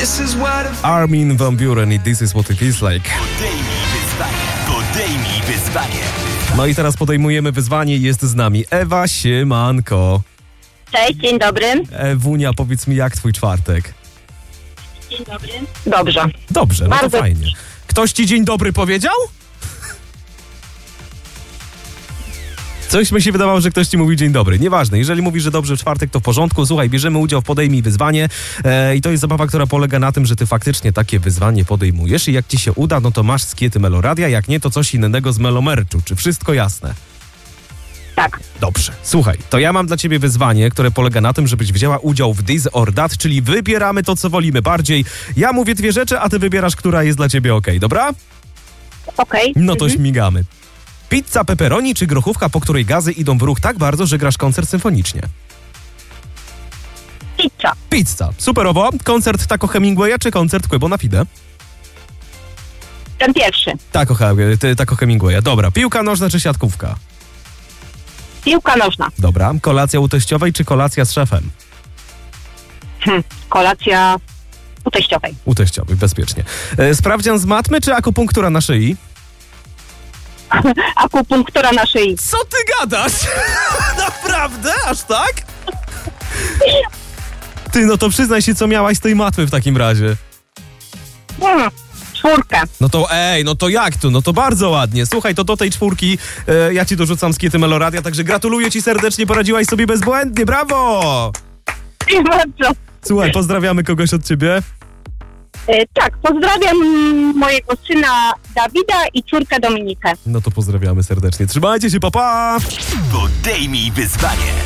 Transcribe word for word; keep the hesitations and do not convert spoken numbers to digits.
Armin van Buuren i This is what it feels like. Podejmij wyzwanie. Podejmij wyzwanie. No i teraz podejmujemy wyzwanie. Jest z nami Ewa, siemanko. Cześć, dzień dobry. Ewunia, powiedz mi, jak twój czwartek? Dzień dobry. Dobrze. Dobrze, no Bardzo. to fajnie. Ktoś ci dzień dobry powiedział? Coś mi się wydawało, że ktoś ci mówi dzień dobry. Nieważne, jeżeli mówisz, że dobrze w czwartek, to w porządku. Słuchaj, bierzemy udział w Podejmij Wyzwanie e, i to jest zabawa, która polega na tym, że ty faktycznie takie wyzwanie podejmujesz i jak ci się uda, no to masz skiety Meloradia, jak nie, to coś innego z Melomerczu. Czy wszystko jasne? Tak. Dobrze. Słuchaj, to ja mam dla ciebie wyzwanie, które polega na tym, żebyś wzięła udział w This or That, czyli wybieramy to, co wolimy bardziej. Ja mówię dwie rzeczy, a ty wybierasz, która jest dla ciebie okej, dobra? Okej. No to Mhm. śmigamy. Pizza pepperoni czy grochówka, po której gazy idą w ruch tak bardzo, że grasz koncert symfonicznie? Pizza. Pizza. Superowo. Koncert Taco Hemingwaya czy koncert Quebo na Fide? Ten pierwszy. Taco, He- ty- Taco Hemingwaya. Dobra. Piłka nożna czy siatkówka? Piłka nożna. Dobra. Kolacja u teściowej czy kolacja z szefem? Hm. Kolacja u teściowej. U teściowej, bezpiecznie. E, sprawdzian z matmy czy akupunktura na szyi? Akupunktura na szyi. Co ty gadasz? Naprawdę? Aż tak? Ty, no to przyznaj się, co miałaś z tej matmy w takim razie. Hmm. Czwórkę. No to ej, no to jak tu? No to bardzo ładnie. Słuchaj, to do tej czwórki e, ja ci dorzucam skiety Meloradia, także gratuluję ci serdecznie, poradziłaś sobie bezbłędnie, brawo! Dziękuję bardzo. Słuchaj, pozdrawiamy kogoś od ciebie. E, tak, pozdrawiam mojego syna Dawida i córkę Dominikę. No to pozdrawiamy serdecznie. Trzymajcie się, pa pa! Podejmij wyzwanie.